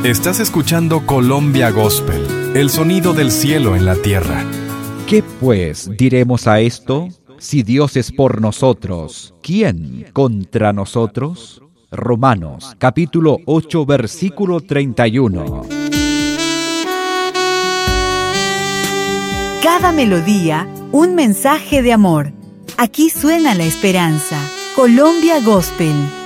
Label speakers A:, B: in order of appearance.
A: Estás escuchando Colombia Gospel, el sonido del cielo en la tierra.
B: ¿Qué pues diremos a esto? Si Dios es por nosotros, ¿quién contra nosotros? Romanos, capítulo 8, versículo 31.
C: Cada melodía, un mensaje de amor. Aquí suena la esperanza. Colombia Gospel.